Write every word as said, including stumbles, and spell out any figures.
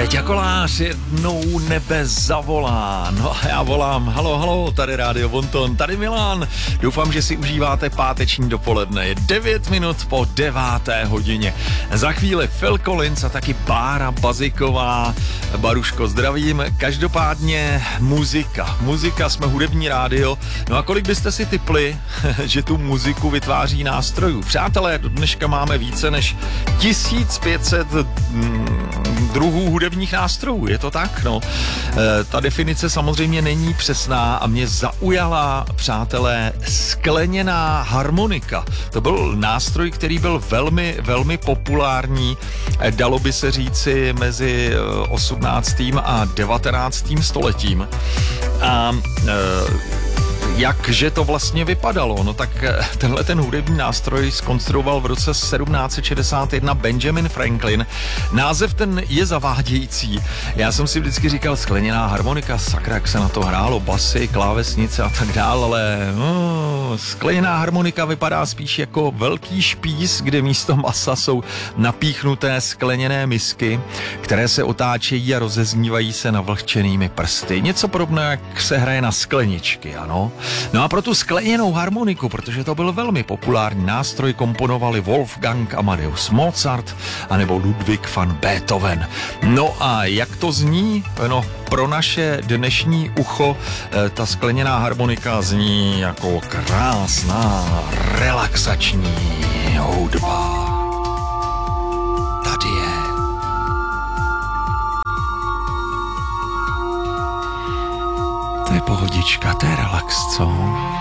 Péťa Kolář jednou nebe zavolá. No a já volám, halo, halo, tady Rádio Bonton, tady Milan. Doufám, že si užíváte páteční dopoledne. Je devět minut po deváté hodině. Za chvíli Phil Collins a taky Bára Baziková. Baruško, zdravím. Každopádně muzika. Muzika, jsme hudební rádio. No a kolik byste si tipli, že tu muziku vytváří nástrojů? Přátelé, do dneška máme více než tisíc pět set druhů hudebních nástrojů, je to tak? No. E, ta definice samozřejmě není přesná a mě zaujala, přátelé, skleněná harmonika. To byl nástroj, který byl velmi, velmi populární, e, dalo by se říci mezi osmnáctým a devatenáctým stoletím. A e, jakže to vlastně vypadalo? No tak tenhle ten hudební nástroj zkonstruoval v roce sedmnáct set šedesát jedna Benjamin Franklin. Název ten je zavádějící. Já jsem si vždycky říkal skleněná harmonika, sakra, jak se na to hrálo, basy, klávesnice a tak dál, ale no, skleněná harmonika vypadá spíš jako velký špís, kde místo masa jsou napíchnuté skleněné misky, které se otáčejí a rozeznívají se navlhčenými prsty. Něco podobného, jak se hraje na skleničky, ano. No a pro tu skleněnou harmoniku, protože to byl velmi populární nástroj, komponovali Wolfgang Amadeus Mozart anebo Ludwig van Beethoven. No a jak to zní? No, pro naše dnešní ucho ta skleněná harmonika zní jako krásná relaxační hudba. Tady je. To je pohodička, to je relax, co?